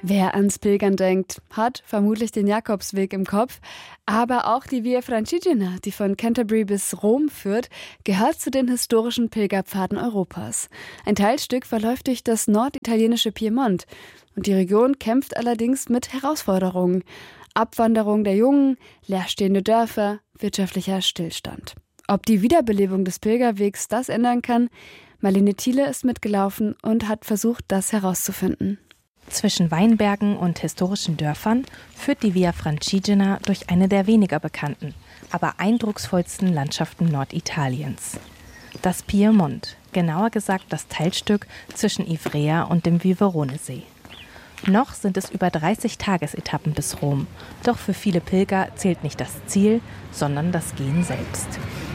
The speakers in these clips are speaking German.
Wer ans Pilgern denkt, hat vermutlich den Jakobsweg im Kopf. Aber auch die Via Francigena, die von Canterbury bis Rom führt, gehört zu den historischen Pilgerpfaden Europas. Ein Teilstück verläuft durch das norditalienische Piemont. Und die Region kämpft allerdings mit Herausforderungen. Abwanderung der Jungen, leerstehende Dörfer, wirtschaftlicher Stillstand. Ob die Wiederbelebung des Pilgerwegs das ändern kann? Marlene Thiele ist mitgelaufen und hat versucht, das herauszufinden. Zwischen Weinbergen und historischen Dörfern führt die Via Francigena durch eine der weniger bekannten, aber eindrucksvollsten Landschaften Norditaliens. Das Piemont, genauer gesagt das Teilstück zwischen Ivrea und dem Viveronesee. Noch sind es über 30 Tagesetappen bis Rom, doch für viele Pilger zählt nicht das Ziel, sondern das Gehen selbst.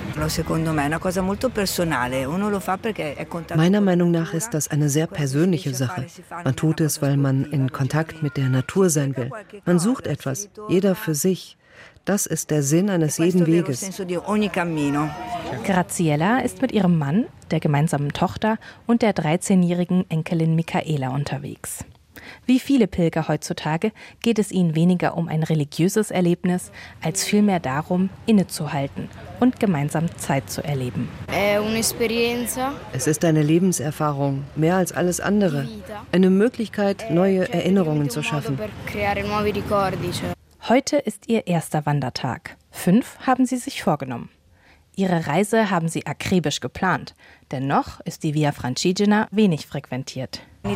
Meiner Meinung nach ist das eine sehr persönliche Sache. Man tut es, weil man in Kontakt mit der Natur sein will. Man sucht etwas, jeder für sich. Das ist der Sinn eines jeden Weges. Graziella ist mit ihrem Mann, der gemeinsamen Tochter und der 13-jährigen Enkelin Michaela unterwegs. Wie viele Pilger heutzutage geht es ihnen weniger um ein religiöses Erlebnis, als vielmehr darum, innezuhalten und gemeinsam Zeit zu erleben. Es ist eine Lebenserfahrung, mehr als alles andere. Eine Möglichkeit, neue Erinnerungen zu schaffen. Heute ist ihr erster Wandertag. 5 haben sie sich vorgenommen. Ihre Reise haben sie akribisch geplant, denn noch ist die Via Francigena wenig frequentiert. In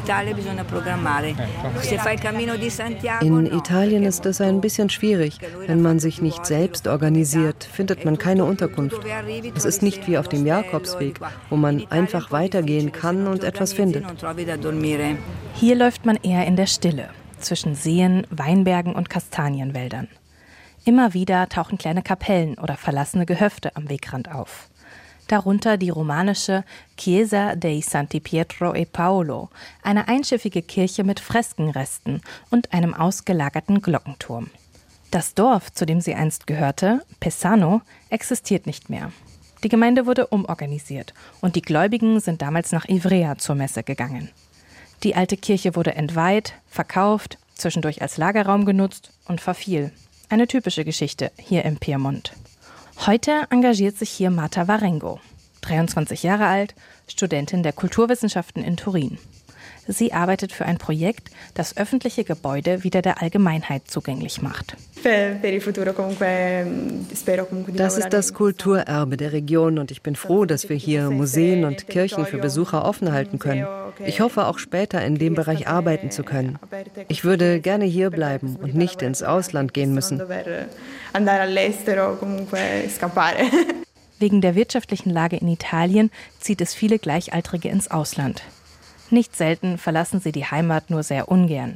Italien ist es ein bisschen schwierig. Wenn man sich nicht selbst organisiert, findet man keine Unterkunft. Es ist nicht wie auf dem Jakobsweg, wo man einfach weitergehen kann und etwas findet. Hier läuft man eher in der Stille, zwischen Seen, Weinbergen und Kastanienwäldern. Immer wieder tauchen kleine Kapellen oder verlassene Gehöfte am Wegrand auf. Darunter die romanische Chiesa dei Santi Pietro e Paolo, eine einschiffige Kirche mit Freskenresten und einem ausgelagerten Glockenturm. Das Dorf, zu dem sie einst gehörte, Pesano, existiert nicht mehr. Die Gemeinde wurde umorganisiert und die Gläubigen sind damals nach Ivrea zur Messe gegangen. Die alte Kirche wurde entweiht, verkauft, zwischendurch als Lagerraum genutzt und verfiel. Eine typische Geschichte hier im Piemont. Heute engagiert sich hier Marta Varengo, 23 Jahre alt, Studentin der Kulturwissenschaften in Turin. Sie arbeitet für ein Projekt, das öffentliche Gebäude wieder der Allgemeinheit zugänglich macht. Das ist das Kulturerbe der Region und ich bin froh, dass wir hier Museen und Kirchen für Besucher offen halten können. Ich hoffe auch später in dem Bereich arbeiten zu können. Ich würde gerne hier bleiben und nicht ins Ausland gehen müssen. Wegen der wirtschaftlichen Lage in Italien zieht es viele Gleichaltrige ins Ausland. Nicht selten verlassen sie die Heimat nur sehr ungern.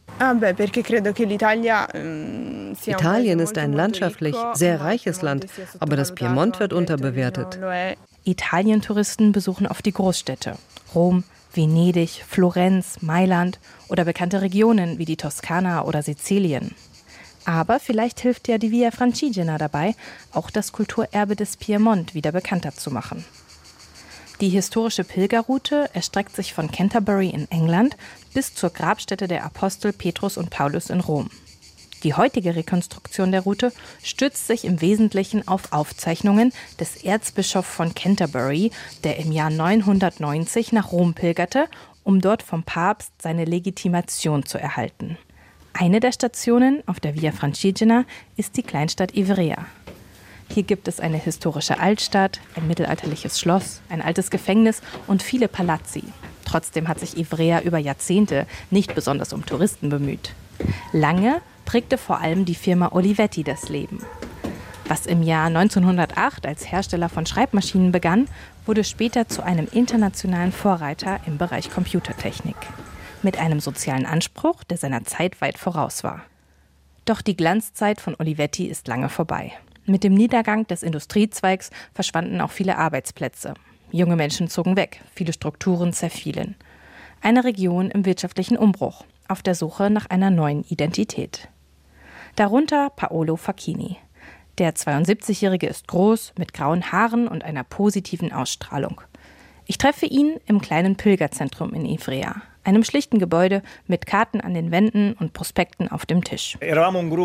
Italien ist ein landschaftlich sehr reiches Land, aber das Piemont wird unterbewertet. Italien-Touristen besuchen oft die Großstädte. Rom, Venedig, Florenz, Mailand oder bekannte Regionen wie die Toskana oder Sizilien. Aber vielleicht hilft ja die Via Francigena dabei, auch das Kulturerbe des Piemont wieder bekannter zu machen. Die historische Pilgerroute erstreckt sich von Canterbury in England bis zur Grabstätte der Apostel Petrus und Paulus in Rom. Die heutige Rekonstruktion der Route stützt sich im Wesentlichen auf Aufzeichnungen des Erzbischofs von Canterbury, der im Jahr 990 nach Rom pilgerte, um dort vom Papst seine Legitimation zu erhalten. Eine der Stationen auf der Via Francigena ist die Kleinstadt Ivrea. Hier gibt es eine historische Altstadt, ein mittelalterliches Schloss, ein altes Gefängnis und viele Palazzi. Trotzdem hat sich Ivrea über Jahrzehnte nicht besonders um Touristen bemüht. Lange prägte vor allem die Firma Olivetti das Leben. Was im Jahr 1908 als Hersteller von Schreibmaschinen begann, wurde später zu einem internationalen Vorreiter im Bereich Computertechnik. Mit einem sozialen Anspruch, der seiner Zeit weit voraus war. Doch die Glanzzeit von Olivetti ist lange vorbei. Mit dem Niedergang des Industriezweigs verschwanden auch viele Arbeitsplätze. Junge Menschen zogen weg, viele Strukturen zerfielen. Eine Region im wirtschaftlichen Umbruch, auf der Suche nach einer neuen Identität. Darunter Paolo Facchini. Der 72-Jährige ist groß, mit grauen Haaren und einer positiven Ausstrahlung. Ich treffe ihn im kleinen Pilgerzentrum in Ivrea, einem schlichten Gebäude mit Karten an den Wänden und Prospekten auf dem Tisch. Wir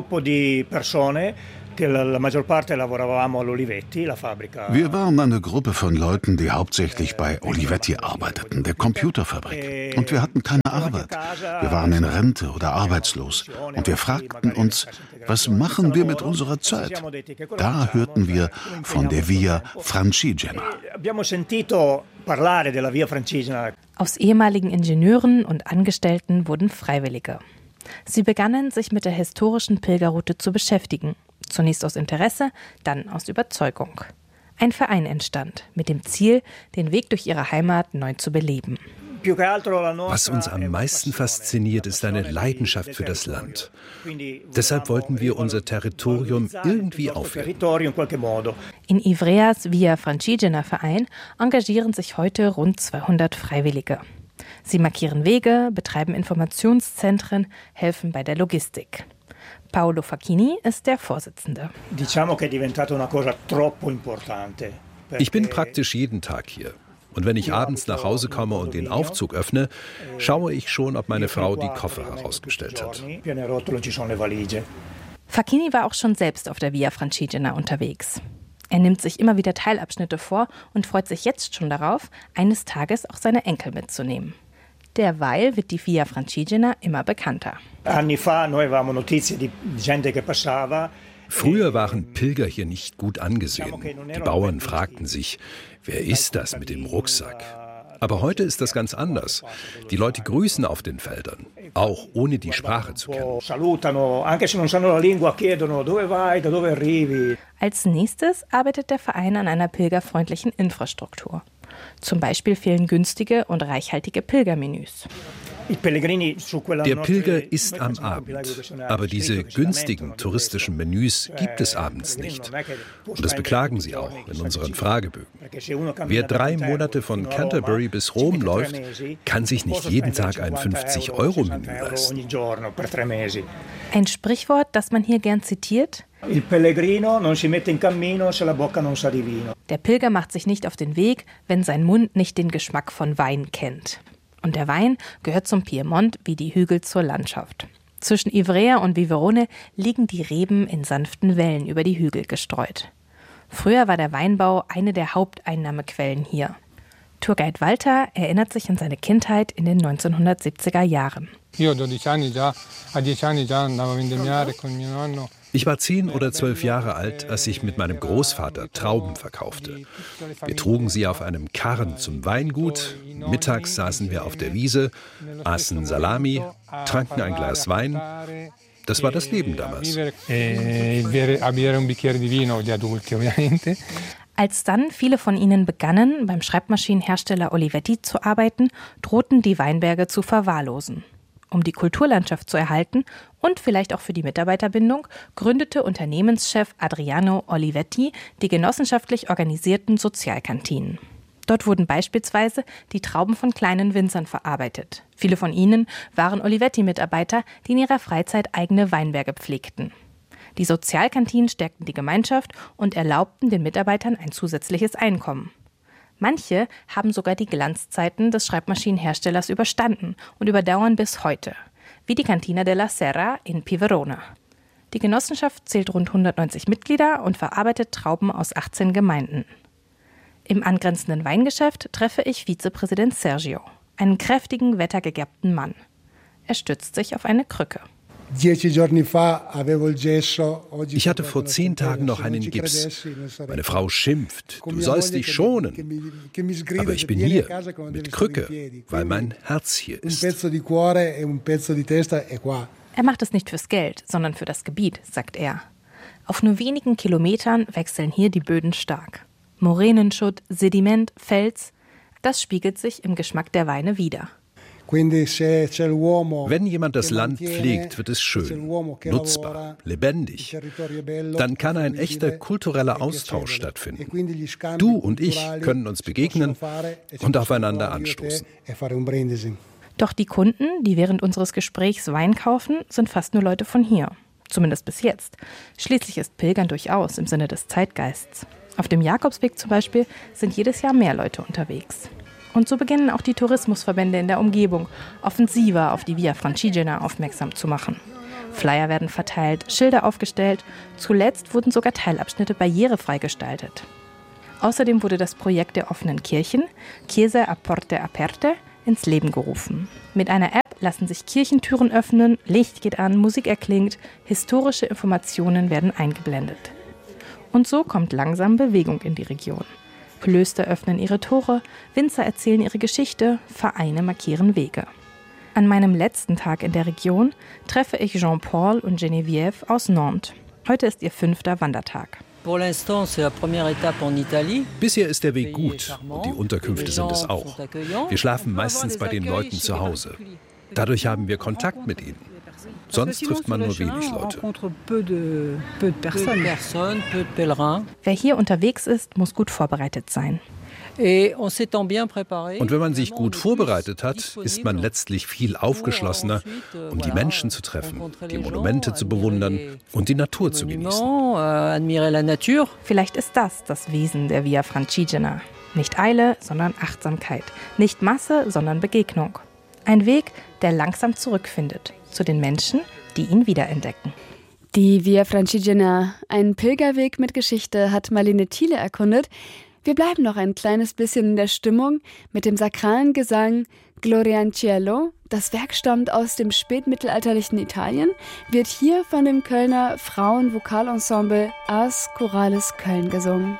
waren eine Gruppe von Leuten, die hauptsächlich bei Olivetti arbeiteten, der Computerfabrik. Und wir hatten keine Arbeit. Wir waren in Rente oder arbeitslos. Und wir fragten uns, was machen wir mit unserer Zeit? Da hörten wir von der Via Francigena. Aus ehemaligen Ingenieuren und Angestellten wurden Freiwillige. Sie begannen, sich mit der historischen Pilgerroute zu beschäftigen. Zunächst aus Interesse, dann aus Überzeugung. Ein Verein entstand, mit dem Ziel, den Weg durch ihre Heimat neu zu beleben. Was uns am meisten fasziniert, ist eine Leidenschaft für das Land. Deshalb wollten wir unser Territorium irgendwie aufwerten. In Ivreas Via Francigena Verein engagieren sich heute rund 200 Freiwillige. Sie markieren Wege, betreiben Informationszentren, helfen bei der Logistik. Paolo Facchini ist der Vorsitzende. Ich bin praktisch jeden Tag hier. Und wenn ich abends nach Hause komme und den Aufzug öffne, schaue ich schon, ob meine Frau die Koffer herausgestellt hat. Facchini war auch schon selbst auf der Via Francigena unterwegs. Er nimmt sich immer wieder Teilabschnitte vor und freut sich jetzt schon darauf, eines Tages auch seine Enkel mitzunehmen. Derweil wird die Via Francigena immer bekannter. Früher waren Pilger hier nicht gut angesehen. Die Bauern fragten sich, wer ist das mit dem Rucksack? Aber heute ist das ganz anders. Die Leute grüßen auf den Feldern, auch ohne die Sprache zu kennen. Als nächstes arbeitet der Verein an einer pilgerfreundlichen Infrastruktur. Zum Beispiel fehlen günstige und reichhaltige Pilgermenüs. Der Pilger isst am Abend, aber diese günstigen touristischen Menüs gibt es abends nicht. Und das beklagen sie auch in unseren Fragebögen. Wer 3 Monate von Canterbury bis Rom läuft, kann sich nicht jeden Tag ein 50-Euro-Menü leisten. Ein Sprichwort, das man hier gern zitiert: Der Pilger macht sich nicht auf den Weg, wenn sein Mund nicht den Geschmack von Wein kennt. Und der Wein gehört zum Piemont wie die Hügel zur Landschaft. Zwischen Ivrea und Viverone liegen die Reben in sanften Wellen über die Hügel gestreut. Früher war der Weinbau eine der Haupteinnahmequellen hier. Tourguide Walter erinnert sich an seine Kindheit in den 1970er Jahren. Ich war 10 oder 12 Jahre alt, als ich mit meinem Großvater Trauben verkaufte. Wir trugen sie auf einem Karren zum Weingut. Mittags saßen wir auf der Wiese, aßen Salami, tranken ein Glas Wein. Das war das Leben damals. Als dann viele von ihnen begannen, beim Schreibmaschinenhersteller Olivetti zu arbeiten, drohten die Weinberge zu verwahrlosen. Um die Kulturlandschaft zu erhalten und vielleicht auch für die Mitarbeiterbindung, gründete Unternehmenschef Adriano Olivetti die genossenschaftlich organisierten Sozialkantinen. Dort wurden beispielsweise die Trauben von kleinen Winzern verarbeitet. Viele von ihnen waren Olivetti-Mitarbeiter, die in ihrer Freizeit eigene Weinberge pflegten. Die Sozialkantinen stärkten die Gemeinschaft und erlaubten den Mitarbeitern ein zusätzliches Einkommen. Manche haben sogar die Glanzzeiten des Schreibmaschinenherstellers überstanden und überdauern bis heute, wie die Cantina della Serra in Piverona. Die Genossenschaft zählt rund 190 Mitglieder und verarbeitet Trauben aus 18 Gemeinden. Im angrenzenden Weingeschäft treffe ich Vizepräsident Sergio, einen kräftigen, wettergegerbten Mann. Er stützt sich auf eine Krücke. Ich hatte vor 10 Tagen noch einen Gips. Meine Frau schimpft, du sollst dich schonen. Aber ich bin hier, mit Krücke, weil mein Herz hier ist. Er macht es nicht fürs Geld, sondern für das Gebiet, sagt er. Auf nur wenigen Kilometern wechseln hier die Böden stark. Moränenschutt, Sediment, Fels, das spiegelt sich im Geschmack der Weine wider. Wenn jemand das Land pflegt, wird es schön, nutzbar, lebendig. Dann kann ein echter kultureller Austausch stattfinden. Du und ich können uns begegnen und aufeinander anstoßen. Doch die Kunden, die während unseres Gesprächs Wein kaufen, sind fast nur Leute von hier. Zumindest bis jetzt. Schließlich ist Pilgern durchaus im Sinne des Zeitgeists. Auf dem Jakobsweg zum Beispiel sind jedes Jahr mehr Leute unterwegs. Und so beginnen auch die Tourismusverbände in der Umgebung, offensiver auf die Via Francigena aufmerksam zu machen. Flyer werden verteilt, Schilder aufgestellt, zuletzt wurden sogar Teilabschnitte barrierefrei gestaltet. Außerdem wurde das Projekt der offenen Kirchen, Chiese a Porte Aperte, ins Leben gerufen. Mit einer App lassen sich Kirchentüren öffnen, Licht geht an, Musik erklingt, historische Informationen werden eingeblendet. Und so kommt langsam Bewegung in die Region. Klöster öffnen ihre Tore, Winzer erzählen ihre Geschichte, Vereine markieren Wege. An meinem letzten Tag in der Region treffe ich Jean-Paul und Geneviève aus Nantes. Heute ist ihr 5. Wandertag. Bisher ist der Weg gut und die Unterkünfte sind es auch. Wir schlafen meistens bei den Leuten zu Hause. Dadurch haben wir Kontakt mit ihnen. Sonst trifft man nur wenig Leute. Wer hier unterwegs ist, muss gut vorbereitet sein. Und wenn man sich gut vorbereitet hat, ist man letztlich viel aufgeschlossener, um die Menschen zu treffen, die Monumente zu bewundern und die Natur zu genießen. Vielleicht ist das Wesen der Via Francigena. Nicht Eile, sondern Achtsamkeit. Nicht Masse, sondern Begegnung. Ein Weg, der langsam zurückfindet zu den Menschen, die ihn wiederentdecken. Die Via Francigena, ein Pilgerweg mit Geschichte, hat Marlene Thiele erkundet. Wir bleiben noch ein kleines bisschen in der Stimmung mit dem sakralen Gesang Gloria in Cielo. Das Werk stammt aus dem spätmittelalterlichen Italien, wird hier von dem Kölner Frauenvokalensemble Ars Chorales Köln gesungen.